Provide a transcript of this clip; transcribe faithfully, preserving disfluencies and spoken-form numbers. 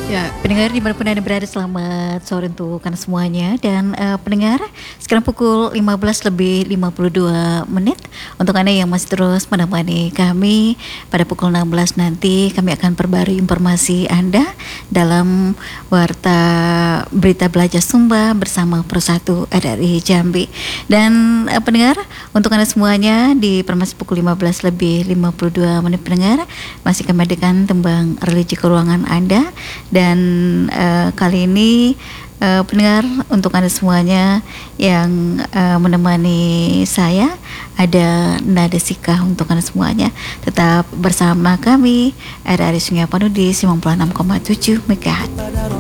Ya, pendengar dimanapun Anda berada, selamat sore untuk Anda semuanya. Dan uh, pendengar, sekarang pukul lima belas lebih lima puluh dua menit. Untuk Anda yang masih terus menemani kami, pada pukul enam belas nanti kami akan perbarui informasi Anda dalam Warta Berita Belajar Sumba bersama Pro satu R R I Jambi. Dan uh, pendengar, untuk Anda semuanya di permasi pukul lima belas lebih lima puluh dua menit, pendengar, masih kami hadirkan tembang religi ke ruangan Anda. Dan uh, kali ini uh, pendengar, untuk Anda semuanya yang uh, menemani saya, ada Nada Sika untuk Anda semuanya. Tetap bersama kami R R I Sungai Panu di sembilan puluh enam koma tujuh MHz.